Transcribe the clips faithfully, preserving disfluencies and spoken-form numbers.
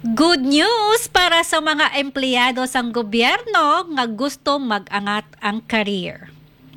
Good news para sa mga empleyado sang gobyerno nga gusto mag-angat ang career.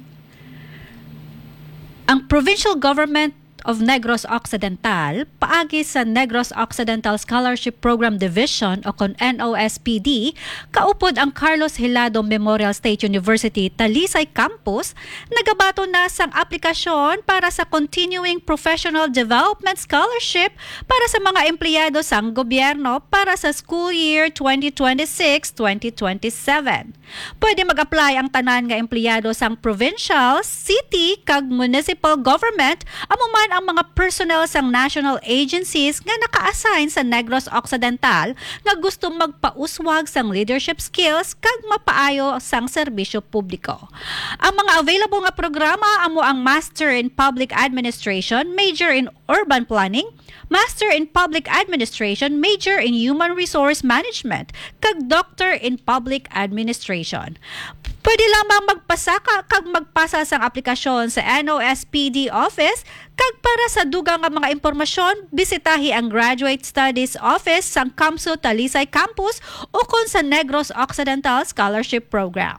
Ang Provincial Government of Negros Occidental, paagi sa Negros Occidental Scholarship Program Division o kon N O S P D, kaupod ang Carlos Hilado Memorial State University Talisay Campus, nagabato na sang aplikasyon para sa Continuing Professional Development Scholarship para sa mga empleyado sang gobyerno para sa school year twenty twenty-six twenty twenty-seven. Pwede mag-apply ang tanan nga empleyado sang provincial, city, kag municipal government, amuman ang mga personnel sang national agencies nga naka-assign sa Negros Occidental nga gusto magpauswag sang leadership skills kag mapaayo sang serbisyo publiko. Ang mga available nga programa amo ang Master in Public Administration, Major in Urban Planning, Master in Public Administration, Major in Human Resource Management, kag Doctor in Public Administration. Pwede lamang magpasaka kag magpasa sang aplikasyon sa N O S P D office kag para sa dugang nga mga impormasyon, bisitahi ang Graduate Studies Office sang Kamso Talisay Campus o kon sa Negros Occidental Scholarship Program.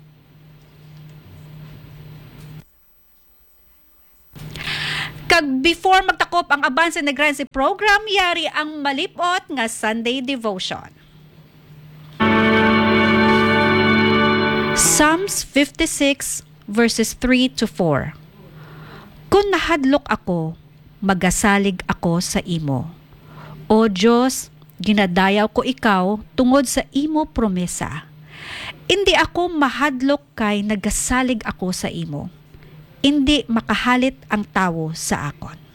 Kag before magtakop ang Avance Negrense program, yari ang malipot nga Sunday devotion. Psalms fifty-six verses three to four. Kung nahadlok ako, magasalig ako sa imo. O Diyos, ginadayaw ko ikaw tungod sa imo promesa. Hindi ako mahadlok kay nagasalig ako sa imo. Hindi makahalit ang tawo sa akon.